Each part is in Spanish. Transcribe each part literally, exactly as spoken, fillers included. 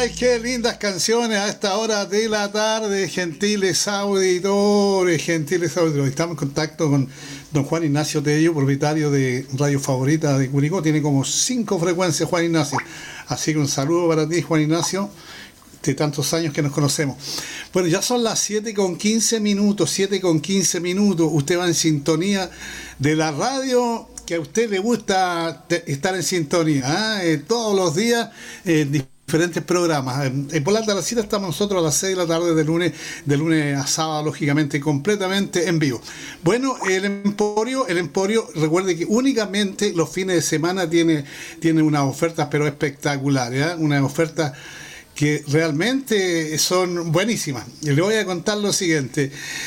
Ay, qué lindas canciones a esta hora de la tarde, gentiles auditores, gentiles auditores. Estamos en contacto con don Juan Ignacio Tello, propietario de Radio Favorita de Curicó. Tiene como cinco frecuencias, Juan Ignacio. Así que un saludo para ti, Juan Ignacio, de tantos años que nos conocemos. Bueno, ya son las siete con quince minutos, siete con quince minutos. Usted va en sintonía de la radio que a usted le gusta estar en sintonía, ¿eh? Eh, todos los días, eh, diferentes programas. En, en Polar de la Cita estamos nosotros a las seis de la tarde de lunes, de lunes a sábado, lógicamente, completamente en vivo. Bueno, el Emporio, el Emporio, recuerde que únicamente los fines de semana tiene, tiene unas ofertas, pero espectaculares, ¿eh? Unas ofertas que realmente son buenísimas. Le voy a contar lo siguiente.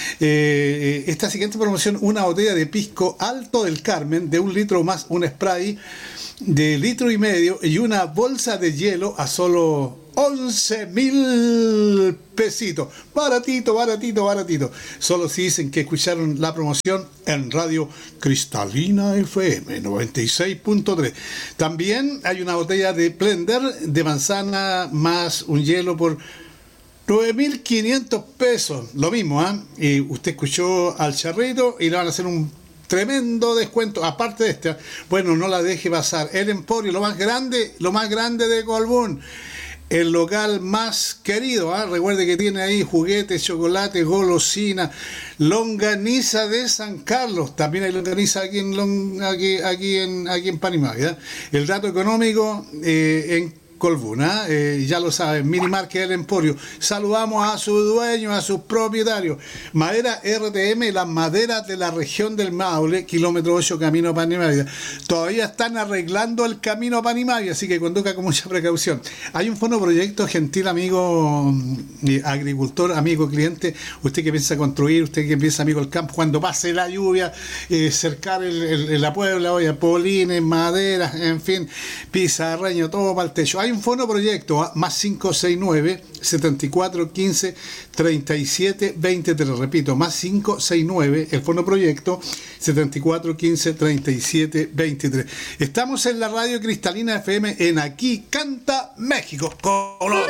Eh, esta siguiente promoción, una botella de pisco Alto del Carmen de un litro más un spray de litro y medio y una bolsa de hielo a solo once mil pesitos. Baratito, baratito, baratito. Solo si dicen que escucharon la promoción en Radio Cristalina F M noventa y seis punto tres. También hay una botella de Blender de manzana más un hielo por nueve mil quinientos pesos. Lo mismo, ¿eh? Y usted escuchó al charrito y le van a hacer un tremendo descuento, aparte de este. Bueno, no la deje pasar. El Emporio, lo más grande, lo más grande de Colbún. El local más querido, ¿eh? Recuerde que tiene ahí juguetes, chocolate, golosina, longaniza de San Carlos. También hay longaniza aquí en Long, aquí, aquí en aquí en Panimavia, ¿eh? El dato económico eh, en Colbún, ¿eh? Eh, ya lo saben, Minimarket El Emporio. Saludamos a sus dueños, a sus propietarios. Madera R T M, las maderas de la región del Maule, kilómetro ocho, camino a Panimavia. Todavía están arreglando el camino a Panimavia, así que conduzca con mucha precaución. Hay un fonoproyecto, gentil amigo eh, agricultor, amigo cliente, usted que piensa construir, usted que piensa amigo el campo, cuando pase la lluvia, eh, cercar el, el, la puebla, oye, polines, maderas, en fin, pizarreño, todo para el techo. Hay un fonoproyecto, ¿eh? Más cinco seis nueve, setenta y cuatro, quince, treinta y siete, veintitrés. Repito, más cinco seis nueve, el fonoproyecto, setenta y cuatro, quince, treinta y siete, veintitrés. Estamos en la radio Cristalina F M en Aquí Canta México. Color.